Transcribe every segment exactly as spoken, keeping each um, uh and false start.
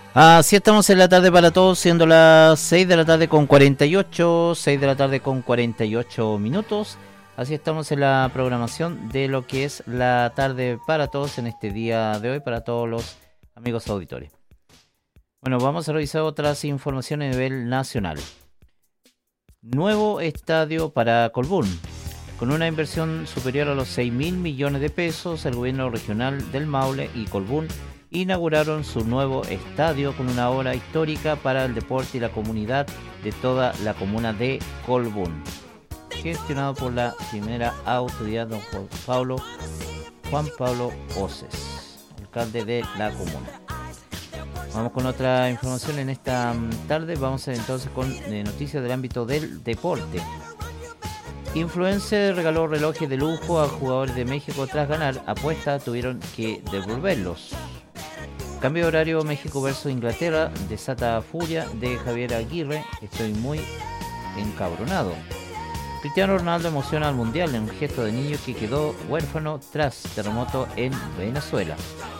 Así estamos en la tarde para todos, siendo las seis de la tarde con cuarenta y ocho, seis de la tarde con cuarenta y ocho minutos. Así estamos en la programación de lo que es la tarde para todos en este día de hoy, para todos los amigos auditores. Bueno, vamos a revisar otras informaciones a nivel nacional. Nuevo estadio para Colbún. Con una inversión superior a los seis mil millones de pesos, el gobierno regional del Maule y Colbún inauguraron su nuevo estadio con una obra histórica para el deporte y la comunidad de toda la comuna de Colbún, gestionado por la primera autoridad don Juan Pablo, Juan Pablo Oces, alcalde de la comuna. Vamos con otra información en esta tarde. Vamos a entonces con eh, noticias del ámbito del deporte. Influencer regaló relojes de lujo a jugadores de México tras ganar apuestas, tuvieron que devolverlos. Cambio de horario México versus Inglaterra desata furia de Javier Aguirre. Estoy muy encabronado. Cristiano Ronaldo emociona al mundial en un gesto de niño que quedó huérfano tras terremoto en Venezuela.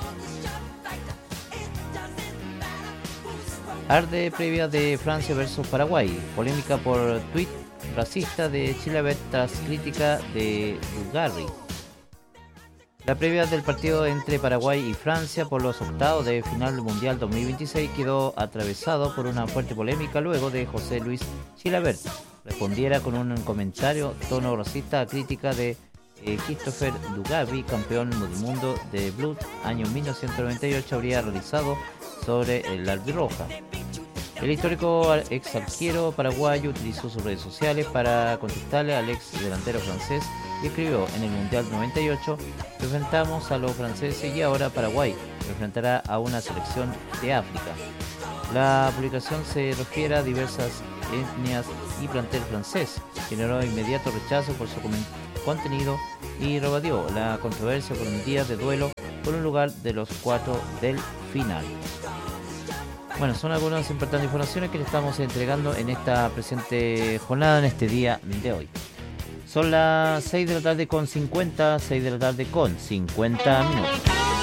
Arde previa de Francia versus Paraguay. Polémica por tuit racista de Chilavert tras crítica de Dugarry. La previa del partido entre Paraguay y Francia por los octavos de final del Mundial dos mil veintiséis quedó atravesado por una fuerte polémica luego de José Luis Chilavert respondiera con un comentario tono racista a crítica de eh, Christopher Dugarry, campeón del mundo de Blood año mil novecientos noventa y ocho, habría realizado sobre el albirroja. El histórico ex arquero paraguayo utilizó sus redes sociales para contestarle al ex delantero francés y escribió: en el Mundial noventa y ocho enfrentamos a los franceses y ahora Paraguay enfrentará a una selección de África. La publicación se refiere a diversas etnias y plantel francés. Generó inmediato rechazo por su contenido y rebatió la controversia por un día de duelo por un lugar de los cuatro del final. Bueno, son algunas importantes informaciones que le estamos entregando en esta presente jornada, en este día de hoy. Son las seis de la tarde con cincuenta, seis de la tarde con cincuenta minutos.